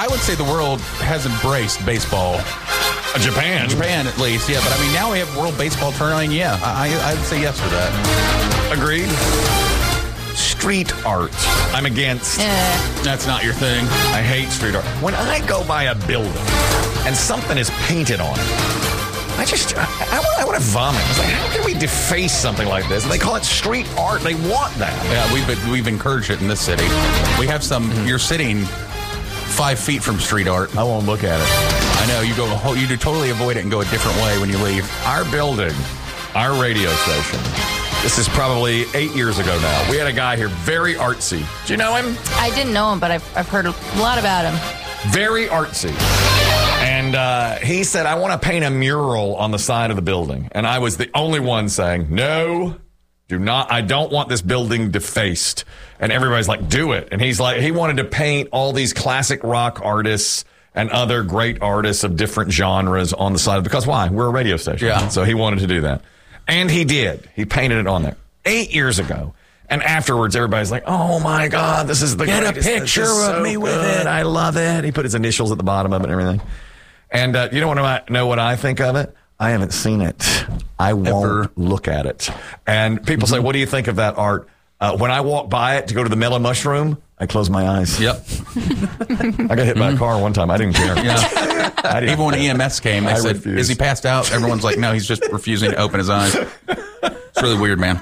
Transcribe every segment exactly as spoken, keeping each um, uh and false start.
I would say the world has embraced baseball. Uh, Japan. Japan, at least, yeah. But, I mean, now we have World Baseball Tournament. Yeah, I, I would say yes for that. Agreed. Street art. I'm against. Eh. That's not your thing. I hate street art. When I go by a building and something is painted on it, I just, I, I, want, I want to vomit. I was like, how can we deface something like this? And they call it street art. They want that. Yeah, we've been, we've encouraged it in this city. We have some, mm-hmm. You're sitting five feet from street art. I won't look at it. I know, you go. You do totally avoid it and go a different way when you leave. Our building, our radio station, this is probably eight years ago now. We had a guy here, very artsy. Do you know him? I didn't know him, but I've, I've heard a lot about him. Very artsy. And uh, he said, I want to paint a mural on the side of the building. And I was the only one saying, no, do not. I don't want this building defaced. And everybody's like, do it. And he's like, he wanted to paint all these classic rock artists and other great artists of different genres on the side. Because why? We're a radio station. Yeah. So he wanted to do that. And he did. He painted it on there eight years ago. And afterwards, everybody's like, oh, my God, this is the Get greatest. a picture of so me with good. it. I love it. He put his initials at the bottom of it and everything. And uh, you don't want to know what I think of it? I haven't seen it. I won't Ever. look at it. And people Mm-hmm. say, what do you think of that art? Uh, when I walk by it to go to the mellow mushroom, I close my eyes. Yep. I got hit by a car one time. I didn't care. Yeah. I didn't Even when care. E M S came, they I said, refused. is he passed out? Everyone's like, no, he's just refusing to open his eyes. It's really weird, man.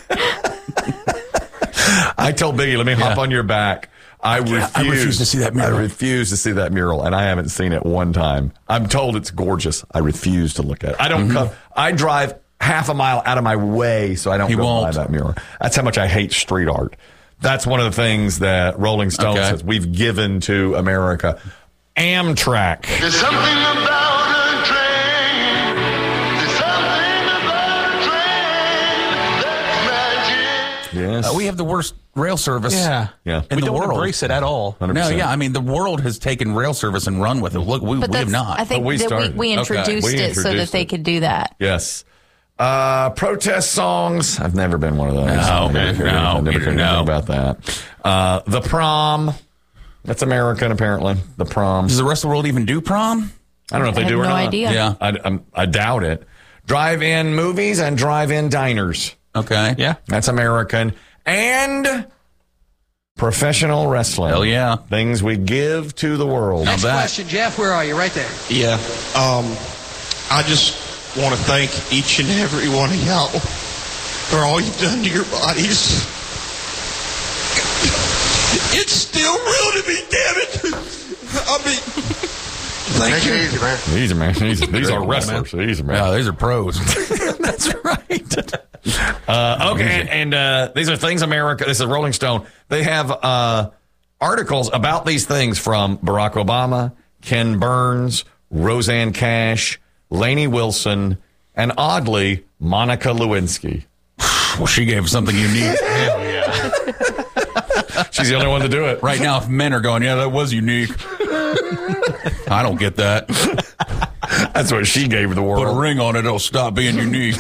I told Biggie, let me hop Yeah. on your back. I refuse, I refuse to see that mural. I refuse to see that mural, and I haven't seen it one time. I'm told it's gorgeous. I refuse to look at it. I don't Mm-hmm. come. I drive half a mile out of my way so I don't He go won't. by that mural. That's how much I hate street art. That's one of the things that Rolling Stone Okay. says we've given to America. Amtrak. There's something about a train. There's something about a train that's magic. Yes. Uh, we have the worst rail service Yeah. Yeah. in we the don't world. embrace it at all. one hundred No, percent. yeah, I mean, the world has taken rail service and run with it. Look, we, But we have that's, not. I think But we that started. we, we Okay. introduced We it so that introduced they it. could do that. Yes. Uh, protest songs. I've never been one of those. No, I've never man, cared- no, I've never Peter, cared no. anything about that. Uh, the prom. That's American, apparently. The prom. Does the rest of the world even do prom? I don't know if I they have do or no not. idea. Yeah. I, I'm, I doubt it. Drive-in movies and drive-in diners. Okay. Yeah. That's American. And professional wrestling. Hell yeah. Things we give to the world. Now Next that- question, Jeff. Where are you? Right there. Yeah. Um, I just want to thank each and every one of y'all for all you've done to your bodies. It's still real to me, damn it. I mean, thank Take you. it easy, man. These are, man. These, these are wrestlers. These are, man. Yeah, these are pros. That's right. Uh, okay, and, and uh, these are things America. This is Rolling Stone. They have uh, articles about these things from Barack Obama, Ken Burns, Roseanne Cash, Lainey Wilson, and oddly, Monica Lewinsky. Well, she gave something unique. She's the only one to do it. Right now, if men are going, yeah, that was unique. I don't get that. That's what she gave the Put a world. ring on it, it'll stop being unique.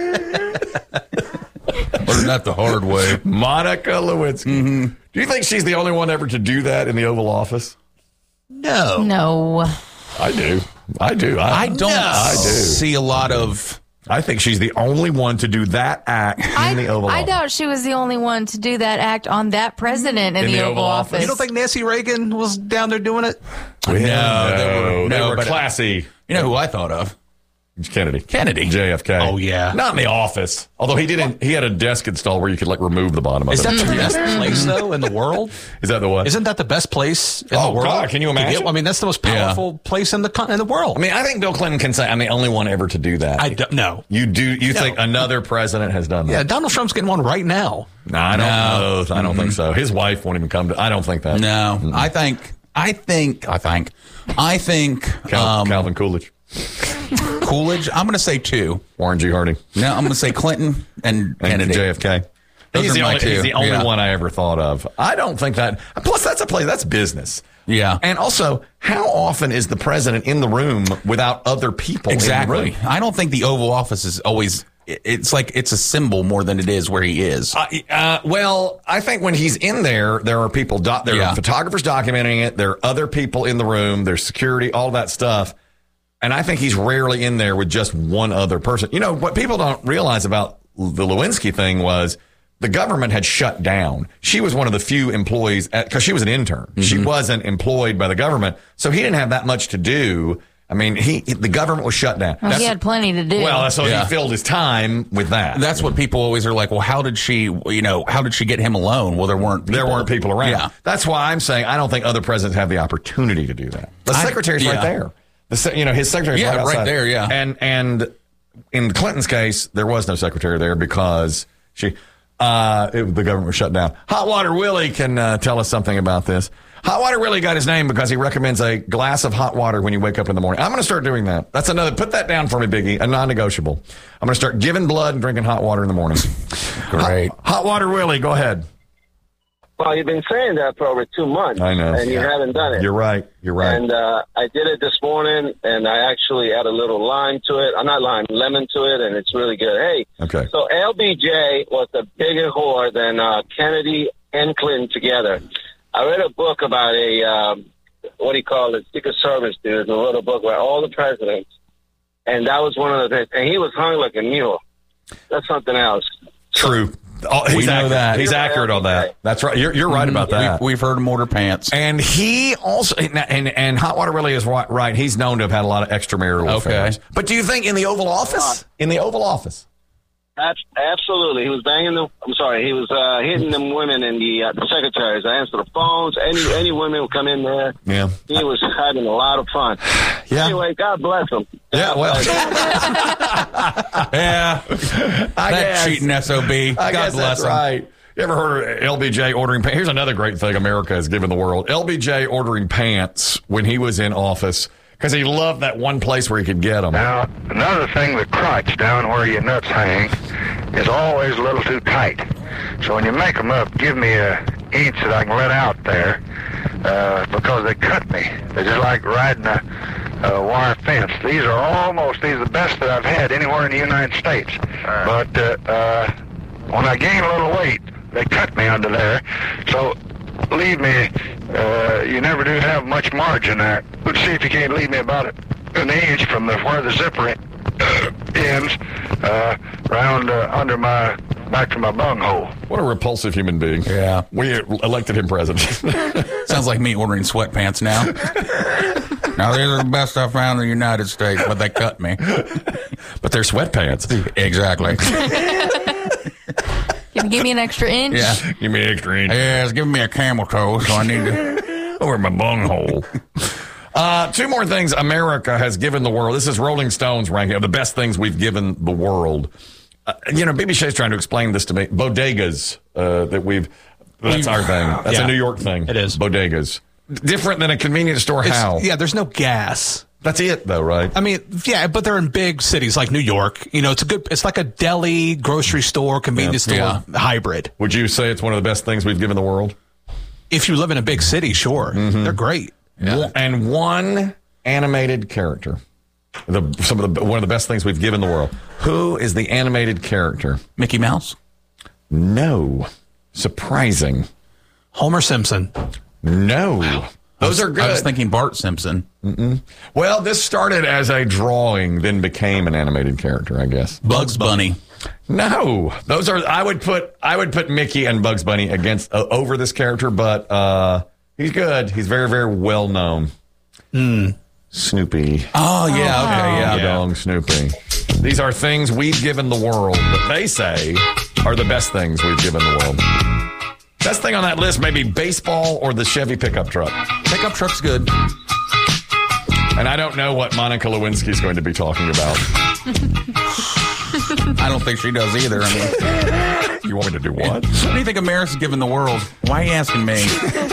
Learn that the hard way. Monica Lewinsky. Mm-hmm. Do you think she's the only one ever to do that in the Oval Office? No. No. I do. I do. I, I don't I do. see a lot of... I think she's the only one to do that act in I, the Oval I Office. doubt she was the only one to do that act on that president in, In the, the Oval, Oval Office. Office. You don't think Nancy Reagan was down there doing it? no, No, they they were- no, were but- classy. You know who I thought of? Kennedy. Kennedy. J F K. Oh, yeah. Not in the office. Although he didn't. He had a desk installed where you could like remove the bottom of Is it. that the best place, though, in the world? Is that the one? Isn't that the best place in Oh, the world? God, can you to get- imagine? I mean, that's the most Yeah. powerful place in the con- in the world. I mean, I think Bill Clinton can say, I'm the only one ever to do that. I don't know. you do. You No. think another president has done that? Yeah, Donald Trump's getting one right now. No, I don't No. know. I don't think so. His wife won't even come to. I don't think that. No. I think... I think... I think... I think... Cal- um, Calvin Coolidge, Coolidge, I'm going to say two. Warren G. Harding, No, I'm going to say Clinton and and Kennedy. J F K. Those He's are the, my only, two. he's the only Yeah. one I ever thought of. I don't think that. Plus, that's a place. That's business. Yeah. And also, how often is the president in the room without other people in the Exactly. room? I don't think the Oval Office is always it's like it's a symbol more than it is where he is. Uh, uh, well, I think when he's in there, there are people, do- there Yeah. are photographers documenting it. There are other people in the room. There's security, all that stuff. And I think he's rarely in there with just one other person. You know, what people don't realize about the Lewinsky thing was the government had shut down. She was one of the few employees because she was an intern. Mm-hmm. She wasn't employed by the government. So he didn't have that much to do. I mean, he the government was shut down. Well, he had plenty to do. Well, so Yeah. he filled his time with that. That's what people always are like, well, how did she, you know, how did she get him alone? Well, there weren't people. There weren't people around. Yeah. That's why I'm saying I don't think other presidents have the opportunity to do that. The I- secretary's right yeah. there. The se- you know his secretary's Yeah, right, right outside. there, yeah. And and in Clinton's case, there was no secretary there because she uh, it, the government was shut down. Hot Water Willie can uh, tell us something about this. Hot Water Willie got his name because he recommends a glass of hot water when you wake up in the morning. I'm going to start doing that. That's another. Put that down for me, Biggie. A non-negotiable. I'm going to start giving blood and drinking hot water in the morning. Great. Hot, Hot Water Willie, go ahead. Well, you've been saying that for over two months. I know. And you Yeah. haven't done it. You're right. You're right. And uh, I did it this morning, and I actually add a little lime to it. I'm not lime, lemon to it, and it's really good. Hey, Okay. so L B J was a bigger whore than uh, Kennedy and Clinton together. I read a book about a, um, what do you call it, Secret Service dude, who wrote a book about all the presidents, and that was one of the things. And he was hung like a mule. That's something else. True. Oh, he's We know accurate. that. He's accurate on that. That's right. You're, you're right about that. We've, we've heard him order pants. And he also, and, and, and Hot Water really is right, right. He's known to have had a lot of extramarital Okay. affairs. But do you think in the Oval Office? In the Oval Office? Abs- Absolutely. He was banging the, I'm sorry, he was uh, hitting them women in the, uh, the secretaries. I answered the phones. Any any women would come in there. Yeah. He was having a lot of fun. Yeah. Anyway, God bless him. Yeah, well. Yeah. I that guess. cheating S O B. I God guess bless that's him. right. You ever heard of L B J ordering pants? Here's another great thing America has given the world. L B J ordering pants when he was in office because he loved that one place where he could get them. Now, another thing, the crotch down where your nuts hang is always a little too tight. So when you make them up, give me a inch that I can let out there uh, because they cut me. They're just like riding a, a wire fence. These are almost, these are the best that I've had anywhere in the United States. But uh, uh, when I gain a little weight, they cut me under there. So leave me, uh, you never do have much margin there. Let's see if you can't leave me about an inch from the, where the zipper uh, ends, uh, round uh, under my, back to my bunghole. What a repulsive human being. Yeah. We elected him president. Sounds like me ordering sweatpants now. Now, these are the best I found in the United States, but they cut me. But they're sweatpants. Exactly. Can you give me an extra inch? Yeah. Give me an extra inch. Yeah, it's giving me a camel toe, so I need to. Over my bunghole. uh, two more things America has given the world. This is Rolling Stone's ranking of the best things we've given the world. Uh, you know, B B Shay's trying to explain this to me. Bodegas uh, that we've, that's our thing. That's Yeah. a New York thing. It is. Bodegas. Different than a convenience store. It's- How? Yeah, there's no gas. That's it, though, right? I mean, yeah, but they're in big cities like New York. You know, it's a good. It's like a deli, grocery store, convenience Yeah. store hybrid. Would you say it's one of the best things we've given the world? If you live in a big city, sure, they're great. One- And one animated character. The some of the one of the best things we've given the world. Who is the animated character? Mickey Mouse? No. Surprising. Homer Simpson. No. Those are good. I was thinking Bart Simpson. Well, this started as a drawing, then became an animated character, I guess. Bugs Bunny. No, those are. I would put. I would put Mickey and Bugs Bunny against uh, over this character, but uh, he's good. He's very, very well known. Snoopy. Oh, yeah. Okay, yeah. The dong Snoopy. These are things we've given the world that they say are the best things we've given the world. Best thing on that list may be baseball or the Chevy pickup truck. Pickup truck's good. And I don't know what Monica Lewinsky is going to be talking about. I don't think she does either. I mean, You want me to do what? what do you think America's giving the world? Why are you asking me?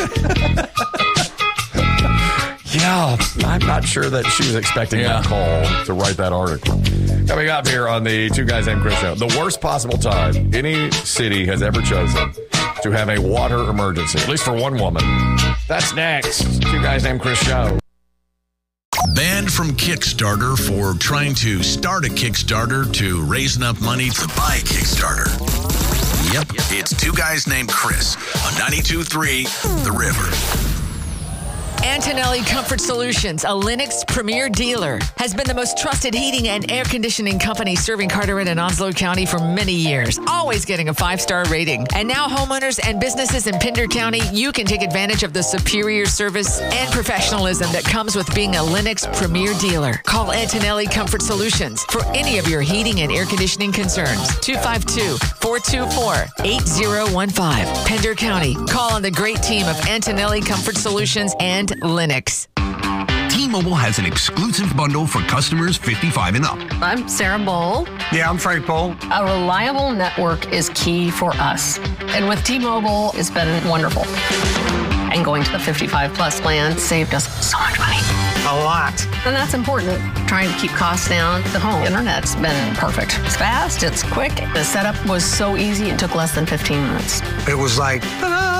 Yeah, I'm not sure that she was expecting Yeah. that call to write that article. Coming up here on the Two Guys Named Chris show, the worst possible time any city has ever chosen to have a water emergency, at least for one woman. That's next. Two Guys Named Chris show. Ben and from Kickstarter for trying to start a Kickstarter to raise enough money to buy a Kickstarter. Yep, it's two guys named Chris on ninety-two point three The River. Antonelli Comfort Solutions, a Lennox premier dealer, has been the most trusted heating and air conditioning company serving Carteret and Onslow County for many years, always getting a five-star rating. And now homeowners and businesses in Pender County, you can take advantage of the superior service and professionalism that comes with being a Lennox premier dealer. Call Antonelli Comfort Solutions for any of your heating and air conditioning concerns. two five two, four two four, eight zero one five. Pender County. Call on the great team of Antonelli Comfort Solutions and Lennox. T-Mobile has an exclusive bundle for customers fifty-five and up. I'm Sarah Bowl. Yeah, I'm Frank Bowl. A reliable network is key for us. And with T-Mobile, it's been wonderful. And going to the fifty-five plus plan saved us so much money. A lot. And that's important. Trying to keep costs down. The home internet's been perfect. It's fast, it's quick. The setup was so easy, it took less than fifteen minutes. It was like, ta-da!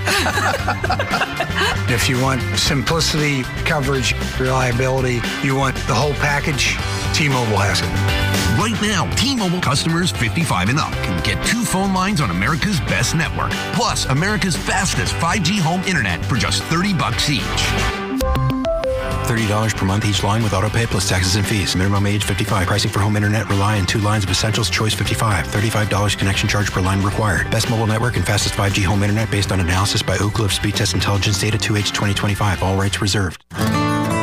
If you want simplicity, coverage, reliability, you want the whole package, T-Mobile has it. Right now, T-Mobile customers fifty-five and up can get two phone lines on America's best network, plus America's fastest five G home internet for just thirty bucks each. thirty dollars per month each line with autopay plus taxes and fees. Minimum age fifty-five. Pricing for home internet rely on two lines of Essentials Choice fifty-five. thirty-five dollars connection charge per line required. Best mobile network and fastest five G home internet based on analysis by Oak Cliff Speed Test Intelligence Data two H twenty twenty-five. All rights reserved.